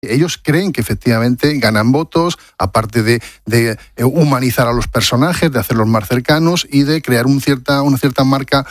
ellos creen que efectivamente ganan votos, aparte de humanizar a los personajes, de hacerlos más cercanos y de crear una cierta marca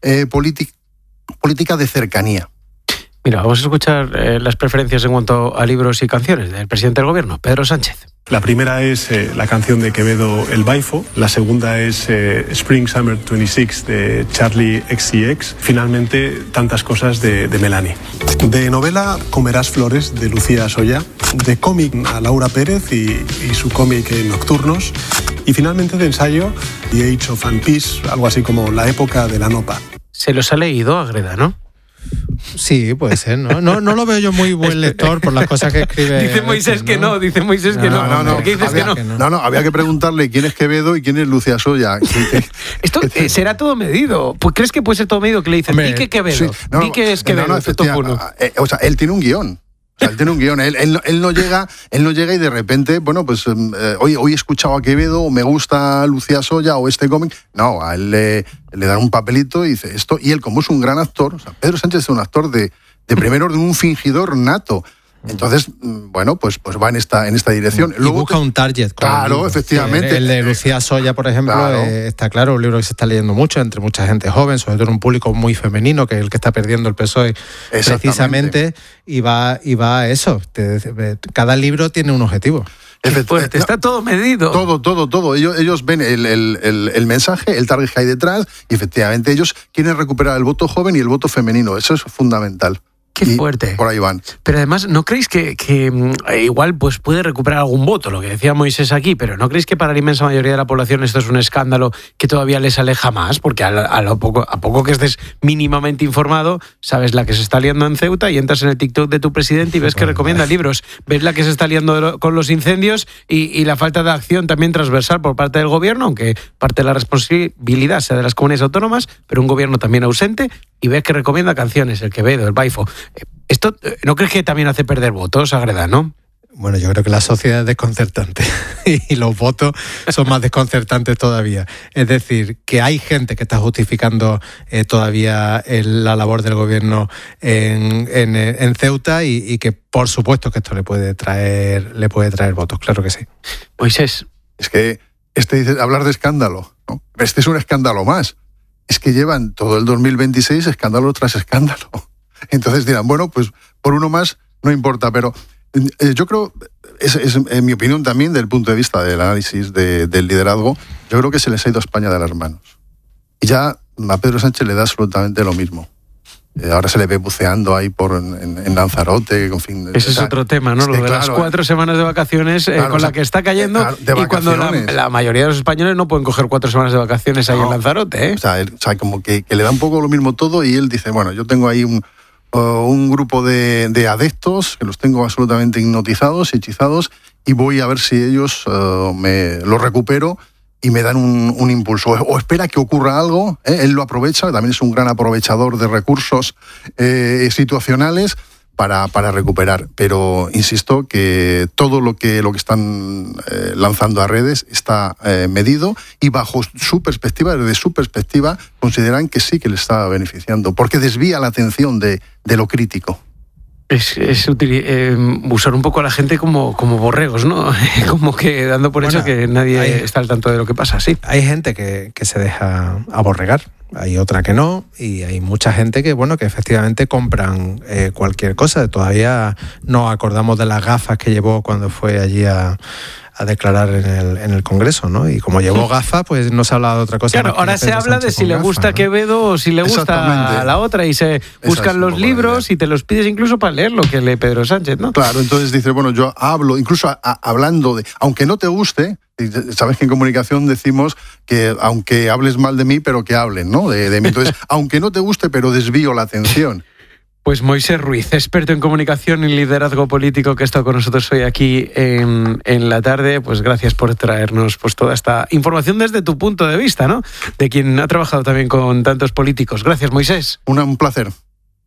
política de cercanía. Mira, vamos a escuchar las preferencias en cuanto a libros y canciones del presidente del gobierno, Pedro Sánchez. La primera es la canción de Quevedo, El Baifo. La segunda es Spring Summer 26 de Charlie XCX. Finalmente, Tantas cosas de Melanie. De novela, Comerás flores de Lucía Soya. De cómic, a Laura Pérez y su cómic Nocturnos. Y finalmente de ensayo, The Age of Peace, algo así como La época de la nopa. Se los ha leído Ágreda, ¿no? Sí, puede ser, ¿no? No lo veo yo muy buen lector por las cosas que escribe. Dice Moisés que no, dice Moisés que no. No, ¿Qué dices que no? No, había que preguntarle quién es Quevedo y quién es Lucía Soya. Esto será todo medido. Pues ¿crees que puede ser todo medido? Que le dicen, di que Quevedo, sí, di que es Quevedo. O sea, él tiene un guión. Él no llega y de repente, bueno, pues hoy he escuchado a Quevedo, o me gusta Lucía Soya o este cómic. No, a él le dan un papelito y dice esto. Y él, como es un gran actor, o sea, Pedro Sánchez es un actor de primer orden, un fingidor nato. Entonces, bueno, pues va en esta dirección. Y luego busca un target. Claro, efectivamente. El de Lucía Soya, por ejemplo, claro. Está claro, un libro que se está leyendo mucho entre mucha gente joven, sobre todo en un público muy femenino, que es el que está perdiendo el PSOE precisamente, y va a eso. Cada libro tiene un objetivo. Fuerte, está todo medido. Todo. Ellos ven el mensaje, el target que hay detrás, y efectivamente ellos quieren recuperar el voto joven y el voto femenino. Eso es fundamental. Qué fuerte. Por ahí van. Pero además, ¿no creéis que igual pues puede recuperar algún voto? Lo que decía Moisés aquí, pero ¿no creéis que para la inmensa mayoría de la población esto es un escándalo que todavía les aleja más? Porque a poco que estés mínimamente informado, sabes la que se está liando en Ceuta y entras en el TikTok de tu presidente y ves que recomienda libros. Ves la que se está liando con los incendios y la falta de acción también transversal por parte del gobierno, aunque parte de la responsabilidad sea de las comunidades autónomas, pero un gobierno también ausente, y ves que recomienda canciones, el Quevedo, el Baifo. ¿Esto no crees que también hace perder votos, Ágreda, no? Bueno, yo creo que la sociedad es desconcertante y los votos son más desconcertantes todavía. Es decir, que hay gente que está justificando todavía la labor del gobierno en Ceuta y que por supuesto que esto le puede traer votos, claro que sí. Moisés. Es que dice hablar de escándalo, ¿no? Este es un escándalo más. Es que llevan todo el 2026 escándalo tras escándalo. Entonces dirán, bueno, pues por uno más no importa, pero yo creo, es en mi opinión también, desde el punto de vista del análisis del liderazgo, yo creo que se les ha ido a España de las manos. Y ya a Pedro Sánchez le da absolutamente lo mismo. Ahora se le ve buceando ahí en Lanzarote. En fin, ese es otro tema, ¿no? Lo de las 4 semanas de vacaciones con la que está cayendo y cuando la mayoría de los españoles no pueden coger 4 semanas de vacaciones ahí en Lanzarote. O sea, como que le da un poco lo mismo todo y él dice, bueno, yo tengo ahí un grupo de adeptos que los tengo absolutamente hipnotizados, hechizados, y voy a ver si ellos los recupero y me dan un impulso. O espera que ocurra algo, él lo aprovecha, también es un gran aprovechador de recursos situacionales para recuperar. Pero insisto que todo lo que están lanzando a redes está medido y bajo su perspectiva, desde su perspectiva, consideran que sí que le está beneficiando, porque desvía la atención de lo crítico. Es usar un poco a la gente como borregos, ¿no? Como que dando por hecho que nadie está al tanto de lo que pasa, sí. Hay gente que se deja aborregar, hay otra que no, y hay mucha gente que efectivamente compran cualquier cosa. Todavía nos acordamos de las gafas que llevó cuando fue allí a declarar en el Congreso, ¿no? Y como llevó gafas, pues no se ha hablado de otra cosa. Claro, ahora se habla de si le gusta Quevedo o si le gusta a la otra, y se buscan los libros y te los pides incluso para leer lo que lee Pedro Sánchez, ¿no? Claro, entonces dice, bueno, yo hablo, incluso hablando de, aunque no te guste, sabes que en comunicación decimos que aunque hables mal de mí, pero que hablen, ¿no? De mí. Entonces, aunque no te guste, pero desvío la atención. Pues Moisés Ruiz, experto en comunicación y liderazgo político, que ha estado con nosotros hoy aquí en la tarde, pues gracias por traernos pues toda esta información desde tu punto de vista, ¿no? De quien ha trabajado también con tantos políticos. Gracias, Moisés. Un placer.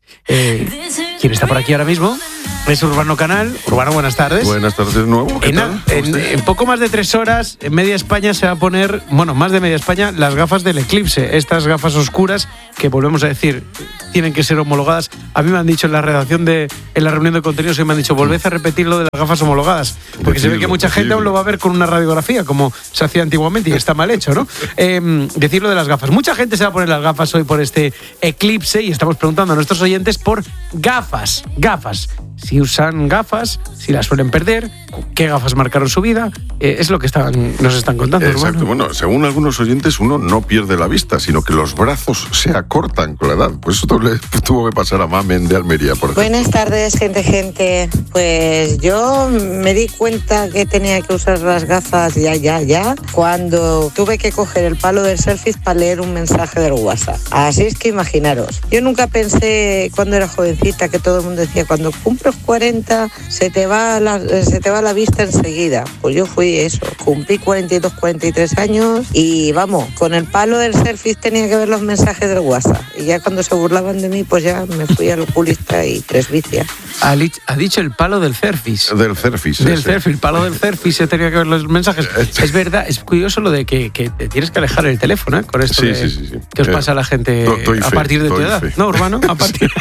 ¿Quién está por aquí ahora mismo? Es Urbano Canal. Urbano, buenas tardes. Buenas tardes de nuevo. ¿Qué tal? En poco más de 3 horas, en media España se va a poner, bueno, más de media España, las gafas del eclipse. Estas gafas oscuras que, volvemos a decir, tienen que ser homologadas. A mí me han dicho en la redacción en la reunión de contenidos, me han dicho, volved a repetir lo de las gafas homologadas. Porque se ve que mucha gente aún lo va a ver con una radiografía, como se hacía antiguamente, y está mal hecho, ¿no? Decir lo de las gafas. Mucha gente se va a poner las gafas hoy por este eclipse y estamos preguntando a nuestros oyentes por gafas. Si usan gafas, si las suelen perder, qué gafas marcaron su vida, es lo que nos están contando. Exacto, hermano. bueno, según algunos oyentes, uno no pierde la vista, sino que los brazos se acortan con la edad. Pues esto le tuvo que pasar a Mamen de Almería, por ejemplo. Buenas tardes, gente. Pues yo me di cuenta que tenía que usar las gafas ya, cuando tuve que coger el palo del selfie para leer un mensaje del WhatsApp. Así es que imaginaros. Yo nunca pensé, cuando era jovencita, que todo el mundo decía, cuando cumples 40 se te va la vista enseguida. Pues yo fui eso, cumplí 42, 43 años y vamos, con el palo del selfie tenía que ver los mensajes del WhatsApp. Y ya cuando se burlaban de mí, pues ya me fui al oculista y presbicia. Ha dicho el palo del selfies. Del selfies. El palo del selfie se tenía que ver los mensajes. Es verdad, es curioso lo de que te tienes que alejar el teléfono, con esto sí. ¿Qué os pasa a la gente a partir de tu edad? ¿No, Urbano? A partir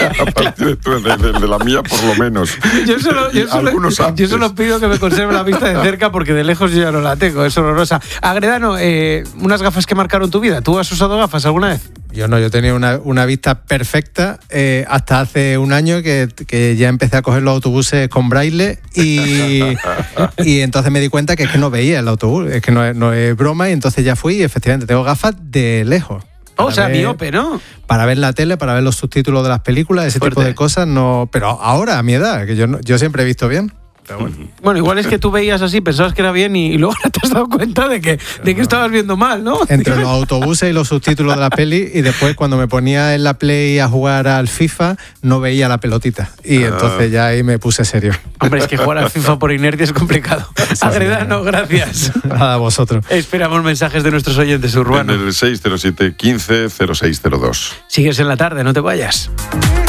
de la mía, por lo menos. Yo solo pido que me conserve la vista de cerca porque de lejos yo ya no la tengo, es horrorosa. Agredano, unas gafas que marcaron tu vida. ¿Tú has usado gafas alguna vez? Yo tenía una vista perfecta hasta hace un año que ya empecé a coger los autobuses con braille y entonces me di cuenta que es que no veía el autobús, es que no es broma, y entonces ya fui y efectivamente tengo gafas de lejos. O sea, miope, ¿no? Para ver la tele, para ver los subtítulos de las películas, ese tipo de cosas, no. Pero ahora, a mi edad, que yo siempre he visto bien. Pero bueno, igual es que tú veías así, pensabas que era bien y luego te has dado cuenta de que estabas viendo mal, ¿no? Entre los autobuses y los subtítulos de la peli, y después cuando me ponía en la Play a jugar al FIFA, no veía la pelotita. Y entonces ya ahí me puse serio. Hombre, es que jugar al FIFA por inercia es complicado. Agredano, gracias. Nada, a vosotros. Esperamos mensajes de nuestros oyentes, Urbano. En el 607 15 0602. Sigues en la tarde, no te vayas.